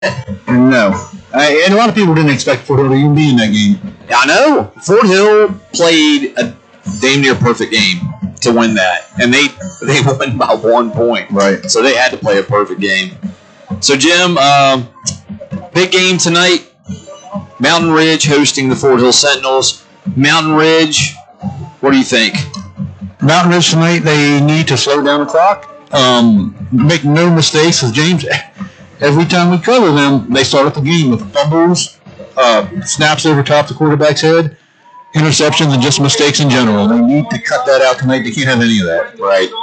No. And a lot of people didn't expect Fort Hill to even be in that game. I know. Fort Hill played a damn near perfect game to win that. And they won by 1 point. Right. So they had to play a perfect game. So, Jim, big game tonight. Mountain Ridge hosting the Fort Hill Sentinels. Mountain Ridge, what do you think? Mountain Ridge tonight, they need to slow down the clock. Make no mistakes with James. Every time we cover them, they start up the game with fumbles, snaps over top the quarterback's head, interceptions, and just mistakes in general. They need to cut that out tonight. They can't have any of that. Right.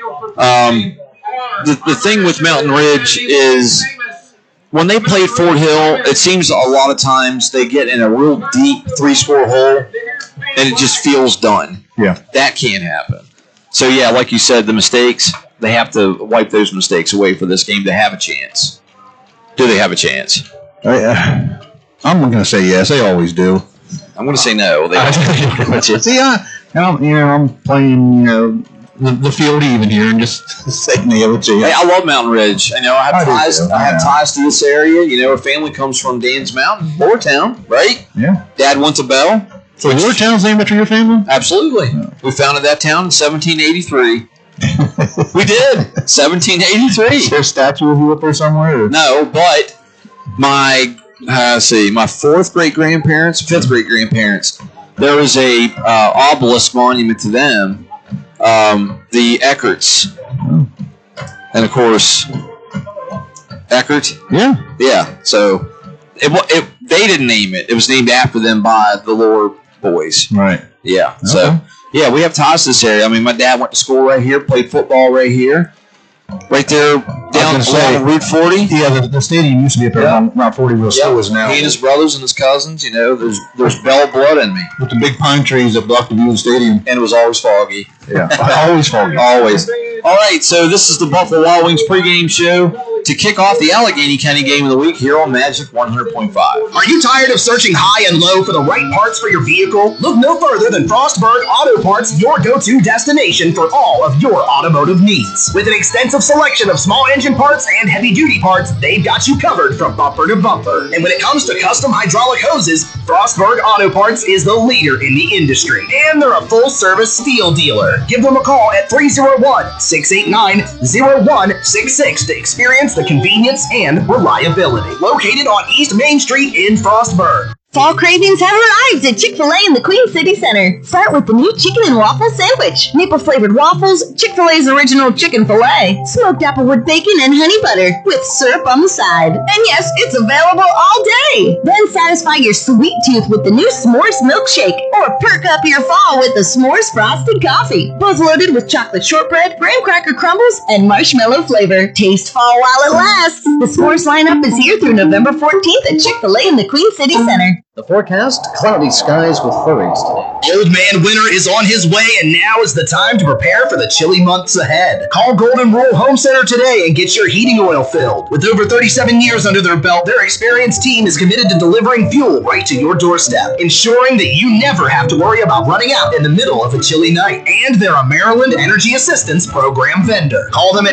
The thing with Mountain Ridge is when they play Fort Hill, it seems a lot of times they get in a real deep 3-score hole, and it just feels done. Yeah. That can't happen. So, yeah, like you said, the mistakes, they have to wipe those mistakes away for this game to have a chance. Do they have a chance? I'm going to say yes. They always do. I'm going to say no. They don't. See, I'm playing, the field even here and just saying they have a chance. Hey, I love Mountain Ridge. I have ties to this area. You know, our family comes from Dan's Mountain, Lowertown, right? Yeah. Dad went to Bell. So Lowertown's named after your family? Absolutely. Yeah. We founded that town in 1783. We did. 1783. Is there a statue of you up there somewhere? Or? No, but my fifth great grandparents, there was a obelisk monument to them. The Eckerts. And of course, Eckert. Yeah. So they didn't name it. It was named after them by the Lower boys. Right. Yeah. Okay. So yeah, we have ties to this area. I mean, my dad went to school right here, played football right here. Right there down along Route 40. Yeah, the stadium used to be up there on Route 40 where the school is now. He and his brothers and his cousins, there's Bell blood in me. With the big pine trees that block the view of the stadium. And it was always foggy. Yeah, always foggy. Always. All right, so this is the Buffalo Wild Wings pregame show to kick off the Allegheny County Game of the Week here on Magic 100.5. Are you tired of searching high and low for the right parts for your vehicle? Look no further than Frostburg Auto Parts, your go-to destination for all of your automotive needs. With an extensive selection of small engine parts and heavy-duty parts, they've got you covered from bumper to bumper. And when it comes to custom hydraulic hoses, Frostburg Auto Parts is the leader in the industry. And they're a full-service steel dealer. Give them a call at 301-689-0166 to experience the convenience and reliability. Located on East Main Street in Frostburg. Fall cravings have arrived at Chick-fil-A in the Queen City Center. Start with the new chicken and waffle sandwich. Maple-flavored waffles, Chick-fil-A's original chicken filet, smoked applewood bacon, and honey butter with syrup on the side. And yes, it's available all day. Then satisfy your sweet tooth with the new S'mores milkshake or perk up your fall with the S'mores frosted coffee. Both loaded with chocolate shortbread, graham cracker crumbles, and marshmallow flavor. Taste fall while it lasts. The S'mores lineup is here through November 14th at Chick-fil-A in the Queen City Center. The forecast, cloudy skies with flurries today. Old Man Winter is on his way, and now is the time to prepare for the chilly months ahead. Call Golden Rule Home Center today and get your heating oil filled. With over 37 years under their belt, their experienced team is committed to delivering fuel right to your doorstep, ensuring that you never have to worry about running out in the middle of a chilly night. And they're a Maryland Energy Assistance Program vendor. Call them at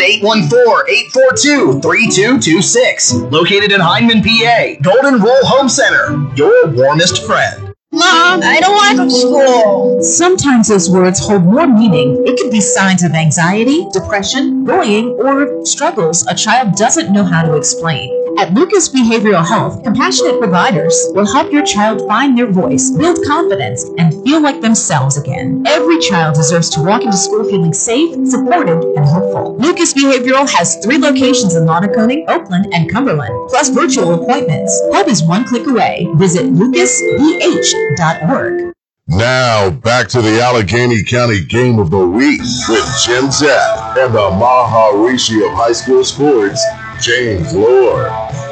814-842-3226. Located in Hindman, PA. Golden Rule Home Center, your warmest friend. Mom, I don't want to go to school. Sometimes those words hold more meaning. It could be signs of anxiety, depression, bullying, or struggles a child doesn't know how to explain. At Lucas Behavioral Health, compassionate providers will help your child find their voice, build confidence, and feel like themselves again. Every child deserves to walk into school feeling safe, supported, and hopeful. Lucas Behavioral has 3 locations in Lonaconing, Oakland, and Cumberland, plus virtual appointments. Help is one click away. Visit lucasbh.org. Now, back to the Allegheny County Game of the Week with Jim Zapp and the Maharishi of High School Sports, James Lohr.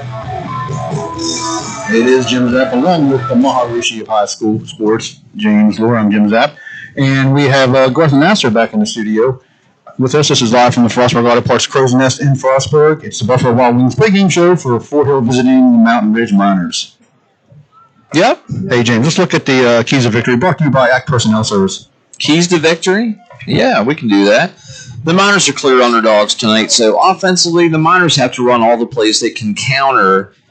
It is Jim Zapp along with the Maharishi of High School Sports, James Lohr. I'm Jim Zapp. And we have Garth Nasser back in the studio with us. This is live from the Frostburg Auto Parts Crow's Nest in Frostburg. It's the Buffalo Wild Wings pregame show for Fort Hill visiting the Mountain Ridge Miners. Yep. Hey, James, let's look at the keys of victory brought to you by ACT Personnel Service. Keys to victory? Yeah, we can do that. The Miners are clear underdogs tonight, so offensively, the Miners have to run all the plays they can counter